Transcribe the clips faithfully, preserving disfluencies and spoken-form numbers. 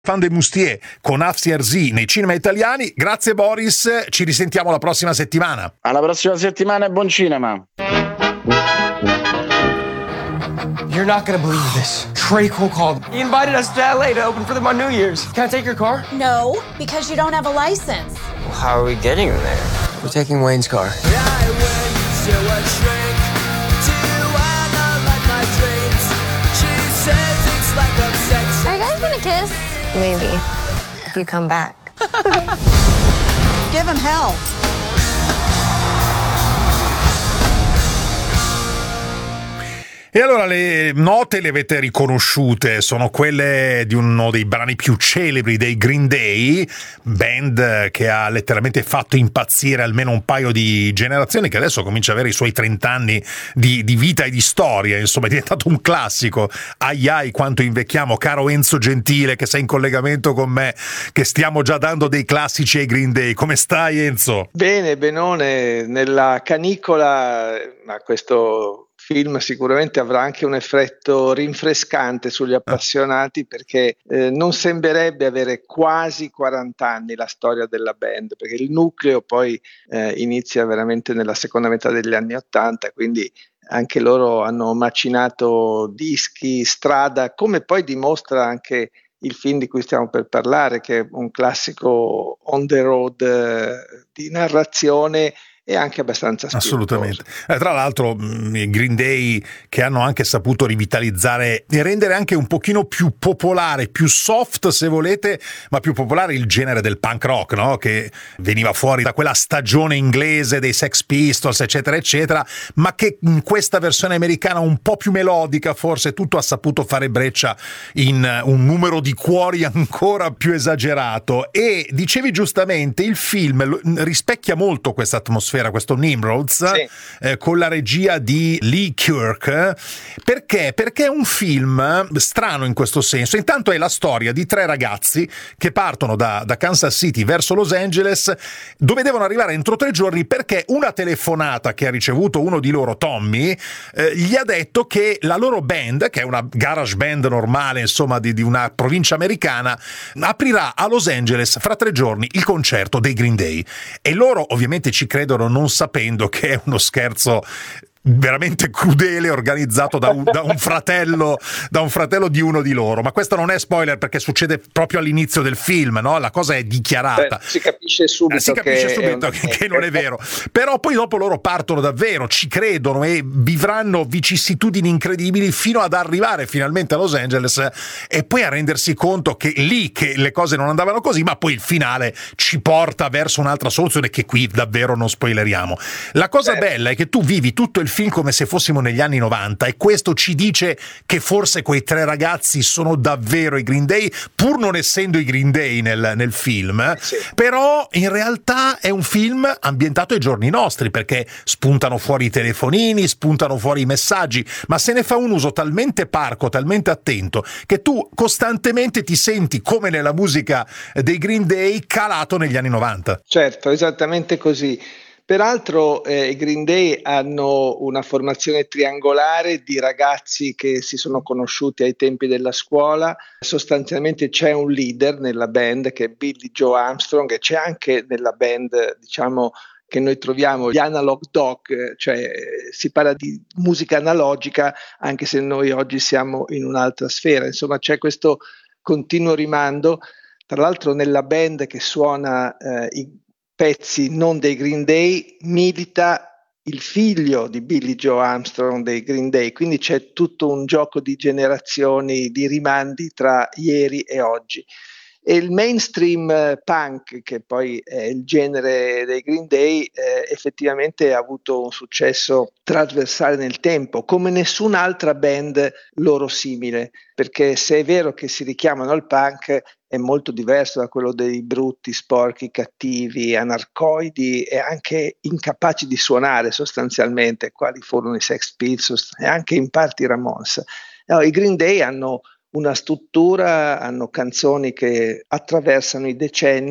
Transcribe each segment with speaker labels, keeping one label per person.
Speaker 1: Fan de Moustier con Afsi Arzi nei cinema italiani. Grazie Boris, ci risentiamo la prossima settimana.
Speaker 2: Alla prossima settimana e buon cinema.
Speaker 3: You're not gonna believe this. Trey Cole called. He invited us to L A to open for them on New Year's. Can I take your car?
Speaker 4: No, because you don't have a license.
Speaker 3: Well, how are we getting her there? We're taking Wayne's car.
Speaker 5: I went to a shrink to analyze my dreams. She says it's like I'm sex.
Speaker 6: Are you guys gonna kiss? Maybe. If you come back.
Speaker 4: Give him hell.
Speaker 1: E allora le note le avete riconosciute, sono quelle di uno dei brani più celebri dei Green Day, band che ha letteralmente fatto impazzire almeno un paio di generazioni, che adesso comincia ad avere i suoi trenta anni di, di vita e di storia, insomma è diventato un classico. Ai ai quanto invecchiamo, caro Enzo Gentile che sei in collegamento con me, che stiamo già dando dei classici ai Green Day. Come stai Enzo?
Speaker 7: Bene, benone, nella canicola, ma questo film sicuramente avrà anche un effetto rinfrescante sugli appassionati, perché eh, non sembrerebbe avere quasi quaranta anni la storia della band, perché il nucleo poi eh, inizia veramente nella seconda metà degli anni ottanta, quindi anche loro hanno macinato dischi, strada, come poi dimostra anche il film di cui stiamo per parlare, che è un classico on the road eh, di narrazione e anche abbastanza spiritoso.
Speaker 1: Assolutamente. Eh, tra l'altro i Green Day che hanno anche saputo rivitalizzare e rendere anche un pochino più popolare, più soft se volete, ma più popolare il genere del punk rock, no? Che veniva fuori da quella stagione inglese dei Sex Pistols eccetera eccetera, ma che in questa versione americana un po' più melodica forse tutto ha saputo fare breccia in un numero di cuori ancora più esagerato. E dicevi giustamente, il film rispecchia molto questa atmosfera, questo Nimrods, sì. eh, con la regia di Lee Kirk. Perché? Perché è un film strano in questo senso. Intanto è la storia di tre ragazzi che partono da, da Kansas City verso Los Angeles, dove devono arrivare entro tre giorni perché una telefonata che ha ricevuto uno di loro, Tommy, eh, gli ha detto che la loro band, che è una garage band normale, insomma, di, di una provincia americana, aprirà a Los Angeles fra tre giorni il concerto dei Green Day. E loro ovviamente ci credono, non sapendo che è uno scherzo veramente crudele organizzato da un, da un fratello da un fratello di uno di loro. Ma questo non è spoiler perché succede proprio all'inizio del film, no? La cosa è dichiarata.
Speaker 7: Beh, si capisce subito,
Speaker 1: eh, si capisce
Speaker 7: che,
Speaker 1: subito
Speaker 7: è
Speaker 1: che, che non è vero. Però poi dopo loro partono davvero, ci credono e vivranno vicissitudini incredibili fino ad arrivare finalmente a Los Angeles e poi a rendersi conto che lì che le cose non andavano così, ma poi il finale ci porta verso un'altra soluzione che qui davvero non spoileriamo. La cosa
Speaker 7: Certo.
Speaker 1: bella è che tu vivi tutto il film come se fossimo negli anni novanta e questo ci dice che forse quei tre ragazzi sono davvero i Green Day, pur non essendo i Green Day nel, nel film.
Speaker 7: Sì.
Speaker 1: Però in realtà è un film ambientato ai giorni nostri, perché spuntano fuori i telefonini, spuntano fuori i messaggi, ma se ne fa un uso talmente parco, talmente attento, che tu costantemente ti senti come nella musica dei Green Day calato negli anni novanta.
Speaker 7: Certo, esattamente così. Peraltro eh, i Green Day hanno una formazione triangolare di ragazzi che si sono conosciuti ai tempi della scuola. Sostanzialmente c'è un leader nella band che è Billy Joe Armstrong, e c'è anche nella band, diciamo, che noi troviamo gli Analog Dog, cioè eh, si parla di musica analogica anche se noi oggi siamo in un'altra sfera. Insomma, c'è questo continuo rimando. Tra l'altro nella band che suona eh, i pezzi non dei Green Day milita il figlio di Billy Joe Armstrong dei Green Day, quindi c'è tutto un gioco di generazioni, di rimandi tra ieri e oggi. E il mainstream punk, che poi è il genere dei Green Day, eh, effettivamente ha avuto un successo trasversale nel tempo, come nessun'altra band loro simile, perché se è vero che si richiamano al punk, è molto diverso da quello dei brutti, sporchi, cattivi, anarcoidi e anche incapaci di suonare sostanzialmente, quali furono i Sex Pistols e anche in parte i Ramones. No, i Green Day hanno una struttura, hanno canzoni che attraversano i decenni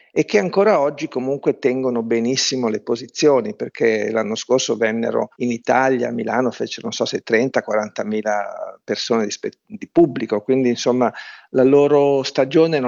Speaker 7: e che ancora oggi comunque tengono benissimo le posizioni, perché l'anno scorso vennero in Italia, a Milano fecero non so se trenta quaranta mila persone di, spe- di pubblico, quindi insomma la loro stagione non